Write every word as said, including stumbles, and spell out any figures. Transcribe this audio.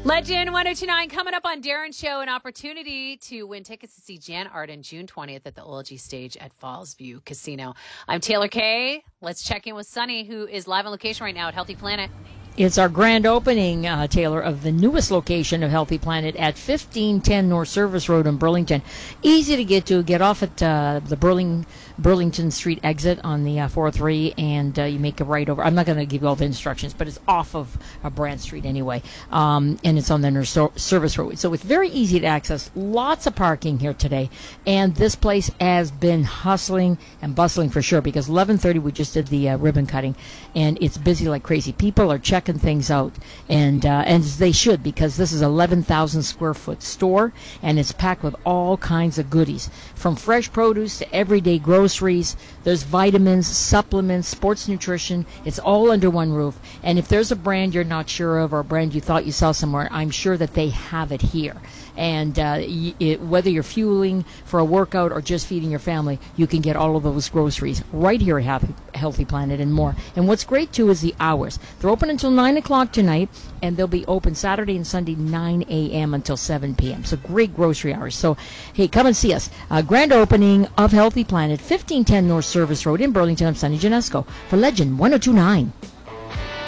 Legend one oh two point nine coming up on Darren Show, an opportunity to win tickets to see Jan Arden June twentieth at the O L G stage at Falls View Casino. I'm Taylor Kay. Let's check in with Sunny, who is live on location right now at Healthy Planet. It's our grand opening, uh, Taylor, of the newest location of Healthy Planet at fifteen ten North Service Road in Burlington. Easy to get to. Get off at uh, the Burling, Burlington Street exit on the uh, four oh three, and uh, you make a right over. I'm not going to give you all the instructions, but it's off of uh, Brand Street anyway, um, and it's on the North so- Service Road. So it's very easy to access. Lots of parking here today, and this place has been hustling and bustling for sure, because eleven thirty we just did the uh, ribbon cutting, and it's busy like crazy. People are checking things out, and uh, and they should, because this is eleven thousand square foot store, and it's packed with all kinds of goodies, from fresh produce to everyday groceries. There's vitamins, supplements, sports nutrition. It's all under one roof. And if there's a brand you're not sure of, or a brand you thought you saw somewhere, I'm sure that they have it here. And uh, y- it, whether you're fueling for a workout or just feeding your family, you can get all of those groceries right here at Happy, Healthy Planet and more. And what's great, too, is the hours. They're open until nine o'clock tonight, and they'll be open Saturday and Sunday nine a.m. until seven p.m. So great grocery hours. So, hey, come and see us. Uh, grand opening of Healthy Planet, fifteen ten North Service Road in Burlington. I'm Sunny Janesco for Legend one oh two point nine.